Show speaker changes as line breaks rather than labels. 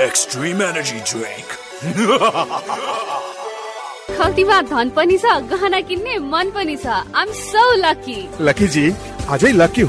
Extreme energy drink.
खल्तीमा धन पनि छ, गहना किन्ने मन पनि छ। आइ एम सो लकी।
लकी जी, आजै लकी